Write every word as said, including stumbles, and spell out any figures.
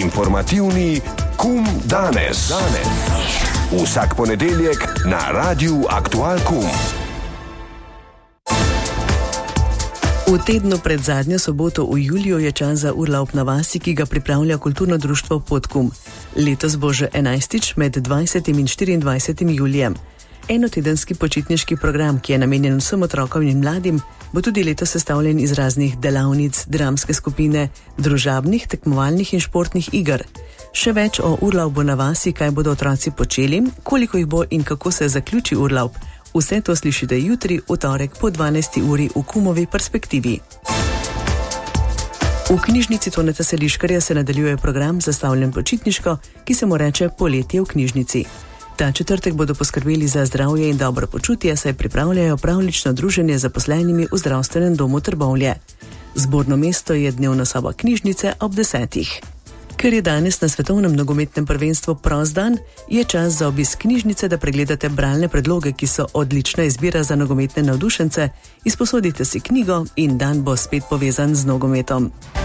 Informativni Kum danes. danes. Vsak ponedeljek na Radiu Aktual Kum. V tednu pred zadnjo soboto v juliju je čas za urlaub na vasi, ki ga pripravlja kulturno društvo Podkum. Letos bo že enajstič med dvajsetim in štiriindvajsetim julijem. Enotedenski počitniški program, ki je namenjen vsem otrokom in mladim, bo tudi letos sestavljen iz raznih delavnic, dramske skupine, družabnih, tekmovalnih in športnih iger. Še več o urlaubu na vasi, kaj bodo otroci počeli, koliko jih bo in kako se zaključi urlaub. Vse to slišite jutri, v torek po dvanajsti uri v Kumovi perspektivi. V knjižnici Toneta Seliškarja se nadaljuje program zastavljen počitniško, ki se mu reče Poletje v knjižnici. Ta četrtek bodo poskrbeli za zdravje in dobro počutje, saj pripravljajo pravlično druženje z zaposlenimi v zdravstvenem domu Trbovlje. Zborno mesto je dnevna soba knjižnice ob desetih. Ker je danes na svetovnem nogometnem prvenstvu prost dan, je čas za obisk knjižnice, da pregledate bralne predloge, ki so odlična izbira za nogometne navdušence, izposodite si knjigo in dan bo spet povezan z nogometom.